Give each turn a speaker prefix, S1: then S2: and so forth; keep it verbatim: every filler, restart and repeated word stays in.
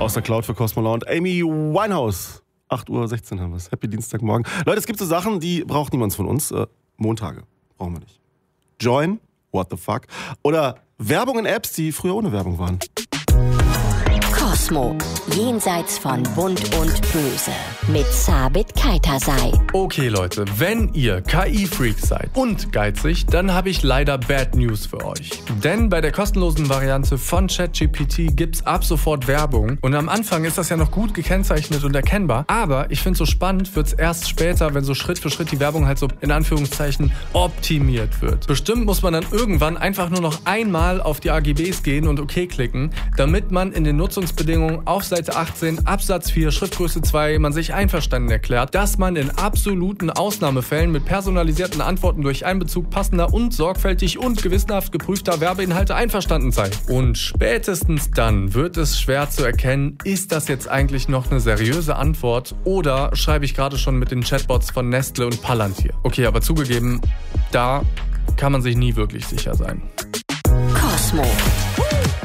S1: Aus der Cloud für Cosmo Law und Amy Winehouse. acht Uhr sechzehn haben wir es. Happy Dienstagmorgen. Leute, es gibt so Sachen, die braucht niemand von uns. Äh, Montage brauchen wir nicht. Join, what the fuck? Oder Werbung in Apps, die früher ohne Werbung waren.
S2: Cosmo, jenseits von Bunt und Böse, mit Sabit Kaitasay.
S3: Okay Leute, wenn ihr K I-Freaks seid und geizig, dann habe ich leider Bad News für euch. Denn bei der kostenlosen Variante von ChatGPT gibt's ab sofort Werbung. Und am Anfang ist das ja noch gut gekennzeichnet und erkennbar. Aber ich finde, so spannend wird's erst später, wenn so Schritt für Schritt die Werbung halt so in Anführungszeichen optimiert wird. Bestimmt muss man dann irgendwann einfach nur noch einmal auf die A G Bs gehen und OK klicken, damit man in den Nutzungsbedingungen auf Seite achtzehn Absatz vier Schriftgröße zwei man sich einverstanden erklärt, dass man in absoluten Ausnahmefällen mit personalisierten Antworten durch Einbezug passender und sorgfältig und gewissenhaft geprüfter Werbeinhalte einverstanden sei. Und spätestens dann wird es schwer zu erkennen, ist das jetzt eigentlich noch eine seriöse Antwort oder schreibe ich gerade schon mit den Chatbots von Nestle und Palantir. Okay, aber zugegeben, da kann man sich nie wirklich sicher sein.
S2: Cosmo,